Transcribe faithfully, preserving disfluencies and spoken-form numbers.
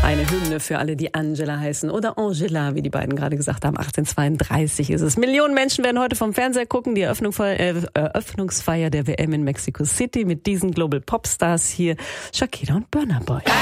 Eine Hymne für alle, die Angela heißen oder Angela, wie die beiden gerade gesagt haben. achtzehnhundertzweiunddreißig ist es. Millionen Menschen werden heute vom Fernseher gucken. Die Eröffnungsfeier, äh, Eröffnungsfeier der W M in Mexico City mit diesen Global Popstars hier, Shakira und Burna Boy.